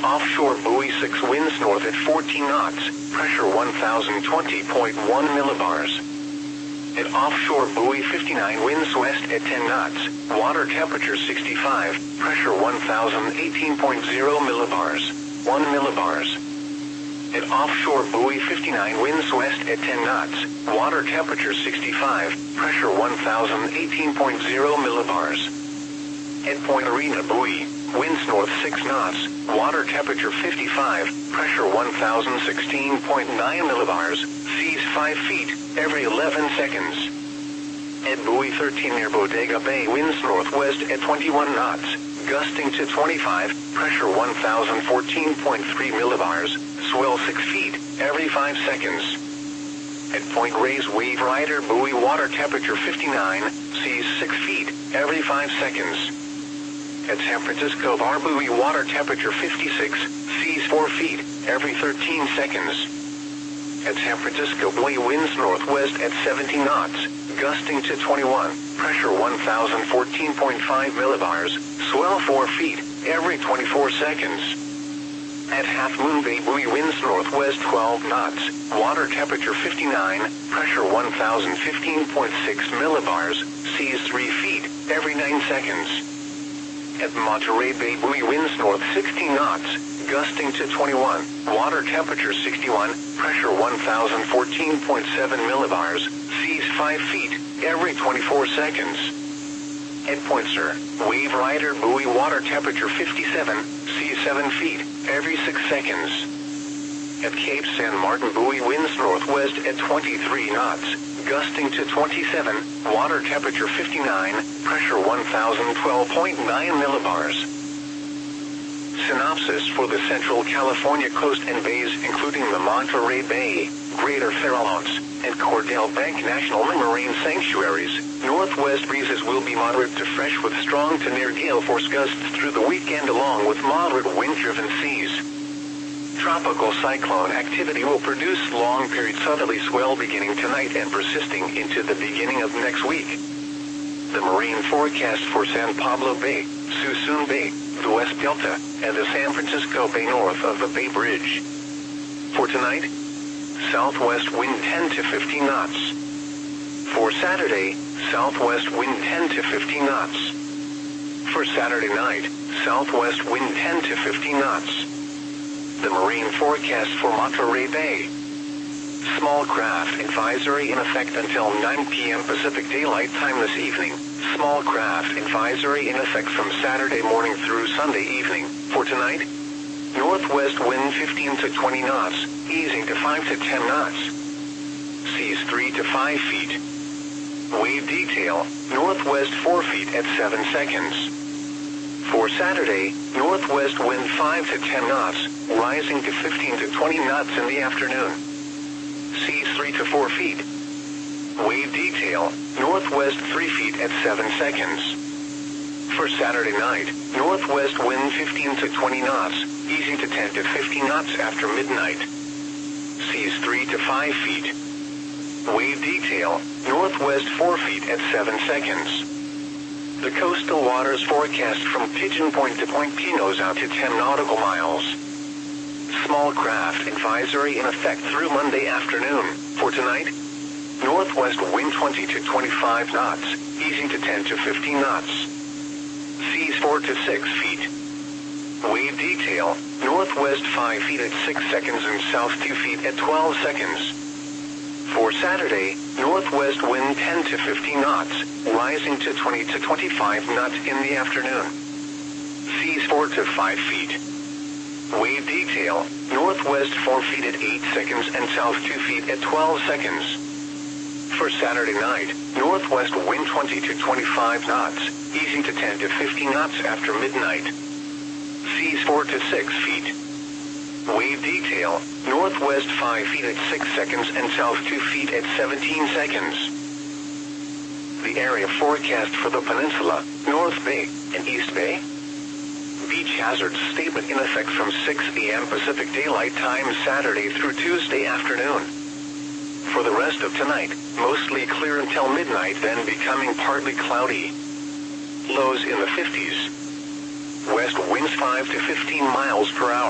offshore buoy 6 winds north at 14 knots, pressure 1020.1 millibars. At offshore buoy 59 winds west at 10 knots, water temperature 65, pressure 1018.0 millibars, 1 millibars. At offshore buoy 59 winds west at 10 knots, water temperature 65, pressure 1018.0 millibars. At Point Arena buoy, winds north 6 knots, water temperature 55, pressure 1016.9 millibars, seas 5 feet, every 11 seconds. At buoy 13 near Bodega Bay, winds northwest at 21 knots, gusting to 25, pressure 1014.3 millibars, swell 6 feet, every 5 seconds. At Point Reyes Wave Rider buoy, water temperature 59, seas 6 feet, every 5 seconds. At San Francisco Bar buoy, water temperature 56, seas 4 feet, every 13 seconds. At San Francisco buoy, winds northwest at 17 knots, gusting to 21, pressure 1014.5 millibars, swell 4 feet, every 24 seconds. At Half Moon Bay buoy, winds northwest 12 knots, water temperature 59, pressure 1015.6 millibars, seas 3 feet, every 9 seconds. At Monterey Bay buoy, winds north 16 knots, gusting to 21, water temperature 61, pressure 1014.7 millibars, seas 5 feet, every 24 seconds. At Point Sur, Wave Rider buoy, water temperature 57, seas 7 feet, every 6 seconds. At Cape San Martin buoy, winds northwest at 23 knots, gusting to 27, water temperature 59, pressure 1012.9 millibars. Synopsis for the Central California coast and bays, including the Monterey Bay, Greater Farallones, and Cordell Bank National Marine Sanctuaries. Northwest breezes will be moderate to fresh with strong to near gale force gusts through the weekend, along with moderate wind-driven seas. Tropical cyclone activity will produce long-period southerly swell beginning tonight and persisting into the beginning of next week. The marine forecast for San Pablo Bay, Suisun Bay, the West Delta, and the San Francisco Bay north of the Bay Bridge. For tonight, southwest wind 10 to 15 knots. For Saturday, southwest wind 10 to 15 knots. For Saturday night, southwest wind 10 to 15 knots. The marine forecast for Monterey Bay. Small craft advisory in effect until 9 p.m. Pacific Daylight Time this evening. Small craft advisory in effect from Saturday morning through Sunday evening. For tonight, northwest wind 15 to 20 knots, easing to 5 to 10 knots. Seas 3 to 5 feet. Wave detail, northwest 4 feet at 7 seconds. For Saturday, northwest wind 5 to 10 knots, rising to 15 to 20 knots in the afternoon. Seas 3 to 4 feet. Wave detail, northwest 3 feet at 7 seconds. For Saturday night, northwest wind 15 to 20 knots, easing to 10 to 15 knots after midnight. Seas 3 to 5 feet. Wave detail, northwest 4 feet at 7 seconds. The coastal waters forecast from Pigeon Point to Point Pinos out to 10 nautical miles. Small craft advisory in effect through Monday afternoon. For tonight, northwest wind 20 to 25 knots, easing to 10 to 15 knots. Seas 4 to 6 feet. Wave detail, northwest 5 feet at 6 seconds and south 2 feet at 12 seconds. For Saturday, northwest wind 10 to 15 knots, rising to 20 to 25 knots in the afternoon. Seas 4 to 5 feet. Wave detail, northwest 4 feet at 8 seconds and south 2 feet at 12 seconds. For Saturday night, northwest wind 20 to 25 knots, easing to 10 to 15 knots after midnight. Seas 4 to 6 feet. Wave detail, northwest 5 feet at 6 seconds and south 2 feet at 17 seconds. The area forecast for the peninsula, North Bay, and East Bay. Beach hazards statement in effect from 6 a.m. Pacific Daylight Time Saturday through Tuesday afternoon. For the rest of tonight, mostly clear until midnight, then becoming partly cloudy. Lows in the 50s. West winds 5 to 15 miles per hour.